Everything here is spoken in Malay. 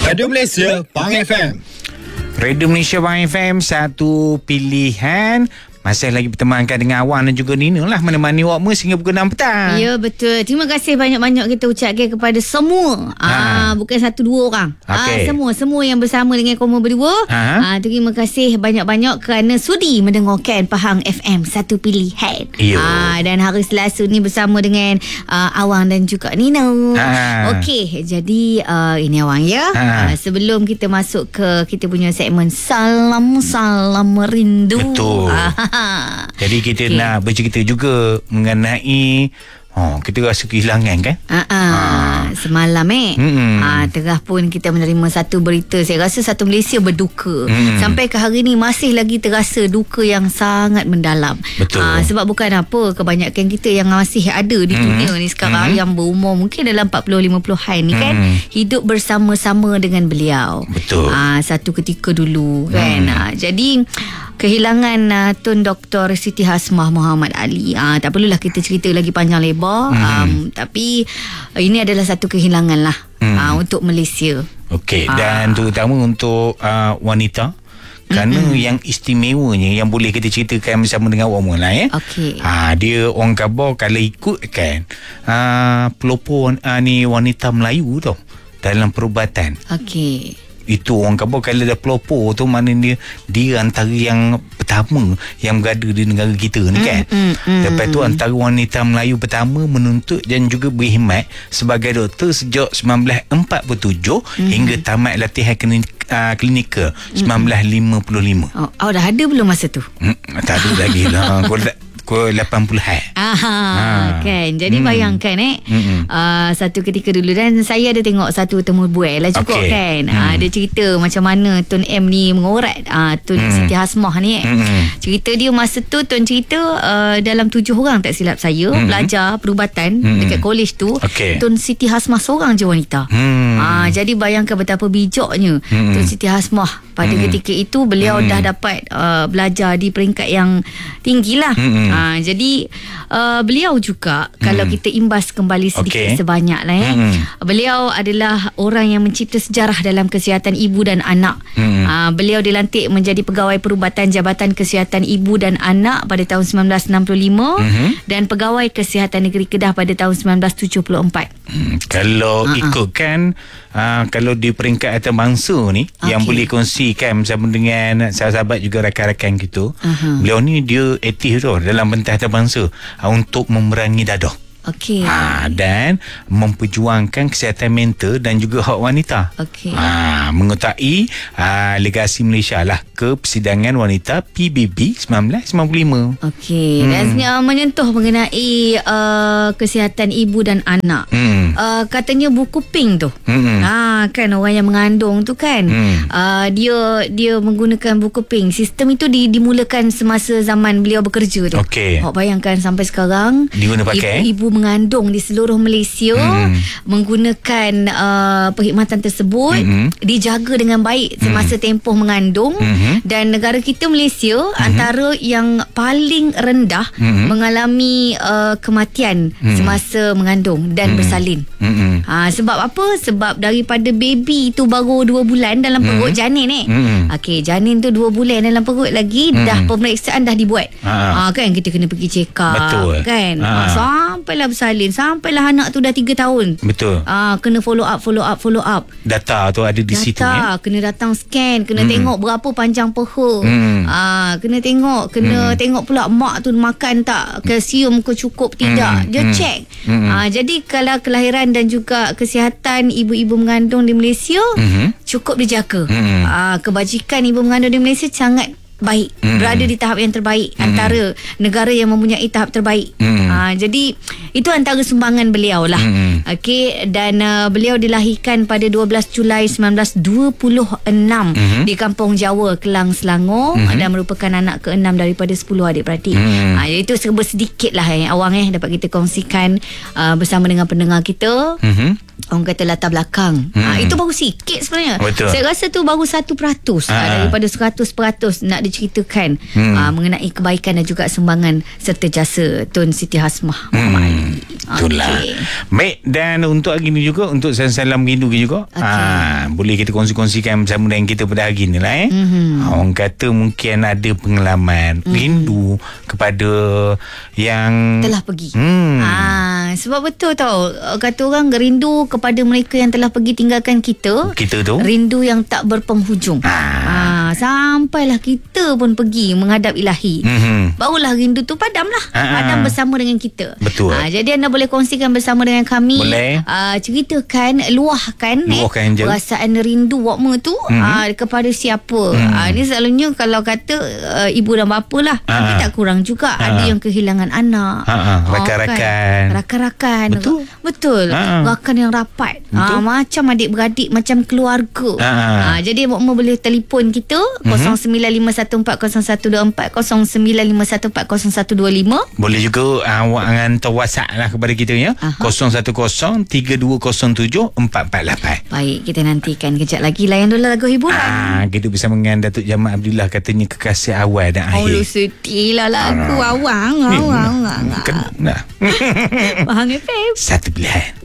Radio Malaysia Pang FM. Radio Malaysia Pang FM, satu pilihan. Masih lagi bertemankan dengan Awang dan juga Nina lah, menemani awak sehingga pukul 6 petang. Ya, betul. Terima kasih banyak-banyak kita ucapkan kepada semua. Bukan satu dua orang. Okay. Semua yang bersama dengan kamu berdua. Terima kasih banyak-banyak kerana sudi mendengarkan Pahang FM, satu pilihan. Dan hari Selasa ni bersama dengan Awang dan juga Nina. Okey, jadi ini Awang ya. Sebelum kita masuk ke kita punya segmen Salam Merindu. Betul. Jadi kita nak bercerita juga mengenai kita rasa kehilangan kan? Semalam tengah pun kita menerima satu berita. Saya rasa satu Malaysia berduka. Sampai ke hari ni masih lagi terasa duka yang sangat mendalam. Betul. Sebab bukan apa, kebanyakan kita yang masih ada di dunia ni sekarang, yang berumur mungkin dalam 40-50-an ni kan, hidup bersama-sama dengan beliau. Betul. Satu ketika dulu kan. Jadi kehilangan Tun Dr. Siti Hasmah Muhammad Ali. Tak perlulah kita cerita lagi panjang lebar. Tapi ini adalah satu kehilangan lah untuk Malaysia. Okey, dan terutama untuk wanita. Kerana yang istimewanya yang boleh kita ceritakan bersama dengan awak lah ya. Okey. Dia orang khabar kalau ikutkan pelopor ni wanita Melayu tau dalam perubatan. Okey. Itu orang khabar kalau dah pelopor tu, maknanya dia antara yang pertama yang berada di negara kita ni kan. Lepas tu antara wanita Melayu pertama menuntut dan juga berkhidmat sebagai doktor sejak 1947 hingga tamat latihan klinikal 1955. Dah ada belum masa tu? Tak ada lagi lah. Ke 80-an. Kan. Jadi bayangkan satu ketika dulu, dan saya ada tengok satu temu bual lah cukup kan. Dia cerita macam mana Tun M ni mengorat Tun Siti Hasmah ni. Cerita dia masa tu, Tun cerita dalam 7 orang tak silap saya belajar perubatan dekat kolej tu. Tun Siti Hasmah seorang je wanita. Jadi bayangkan betapa bijaknya Tun Siti Hasmah pada ketika itu. Beliau dah dapat belajar di peringkat yang tinggi lah. Jadi beliau juga kalau kita imbas kembali sedikit sebanyak lah beliau adalah orang yang mencipta sejarah dalam kesihatan ibu dan anak. Beliau dilantik menjadi pegawai perubatan Jabatan Kesihatan Ibu dan Anak pada tahun 1965 dan pegawai Kesihatan Negeri Kedah pada tahun 1974. Kalau ikutkan kalau di peringkat antarabangsa ni yang boleh kongsikan bersama dengan sahabat juga rakan-rakan kita, beliau ni dia aktif tu dalam pentas antarabangsa untuk memerangi dadah. Dan memperjuangkan kesihatan mental dan juga hak wanita. Mengutip legasi Malaysia lah ke Persidangan Wanita PBB 1995. Dan menyentuh mengenai kesihatan ibu dan anak. Katanya buku pink tu. Kan orang yang mengandung tu kan. Dia menggunakan buku pink. Sistem itu dimulakan semasa zaman beliau bekerja tu. Bayangkan sampai sekarang diguna pakai ibu mengandung di seluruh Malaysia menggunakan perkhidmatan tersebut dijaga dengan baik semasa tempoh mengandung. Dan negara kita Malaysia antara yang paling rendah mengalami kematian semasa mengandung dan bersalin. Sebab apa? Sebab daripada baby tu baru 2 bulan dalam perut janin janin tu 2 bulan dalam perut lagi, dah pemeriksaan dah dibuat. Kan kita kena pergi check up. Kan sampailah bersalin, sampailah anak tu dah 3 tahun. Kena follow up. Data tu ada di situ ya. Kena datang scan, kena tengok berapa panjang peha. Kena tengok pula mak tu makan tak, kalsium ke cukup tidak. Dia check. Jadi kalau kelahiran dan juga kesihatan ibu-ibu mengandung di Malaysia cukup dijaga. Kebajikan ibu mengandung di Malaysia sangat baik, berada di tahap yang terbaik antara negara yang mempunyai tahap terbaik. Jadi itu antara sumbangan beliau lah. Dan beliau dilahirkan pada 12 Julai 1926 di Kampung Jawa, Kelang, Selangor, dan merupakan anak ke-6 daripada 10 adik-beradik. Itu serba sedikit lah Awang dapat kita kongsikan bersama dengan pendengar kita. Orang kata latar belakang. Itu baru sikit sebenarnya. Saya rasa tu baru 1% daripada 100% nak ceritakan mengenai kebaikan dan juga sumbangan serta jasa Tun Siti Hasmah Muhammad Ali. Itulah. Baik, dan untuk hari ni juga, untuk salam rindu juga, boleh kita kongsi-kongsikan bersama dengan kita pada hari ni lah. Orang kata mungkin ada pengalaman rindu kepada yang telah pergi. Sebab betul tau, kata orang rindu kepada mereka yang telah pergi tinggalkan kita tu rindu yang tak berpenghujung. Sampailah kita pun pergi menghadap ilahi, barulah rindu tu padam bersama dengan kita. Betul. Jadi anda boleh kongsikan bersama dengan kami. Boleh. Ceritakan, luahkan perasaan rindu wakmu tu kepada siapa. Ni selalunya kalau kata ibu dan bapa lah, tapi tak kurang juga ada yang kehilangan anak, rakan-rakan. Betul. Rakan yang rapat, macam adik-beradik, macam keluarga. Jadi wakmu boleh telefon kita 0951401240, 0951401225. Boleh juga awak hantar WhatsApp lah kepada kita ya, 0103274448. Baik, kita nantikan kejap lagi. Layan dulu lagu hiburan. Kita bersama dengan Datuk Jamal Abdullah, katanya kekasih awal dan akhir. Sedih lah lagu awang. Kena Bahang FM. satu pilihan.